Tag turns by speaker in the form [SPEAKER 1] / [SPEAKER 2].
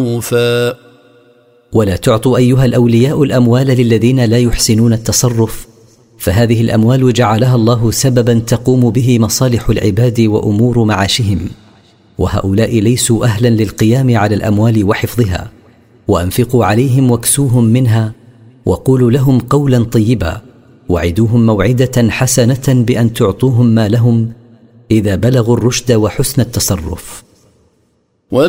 [SPEAKER 1] ولا تعطوا أيها الأولياء الأموال للذين لا يحسنون التصرف، فهذه الأموال جعلها الله سببا تقوم به مصالح العباد وأمور معاشهم، وهؤلاء ليسوا أهلا للقيام على الأموال وحفظها. وأنفقوا عليهم واكسوهم منها، وقولوا لهم قولا طيبا، وعدوهم موعدة حسنة بأن تعطوهم ما لهم إذا بلغوا الرشد وحسن التصرف.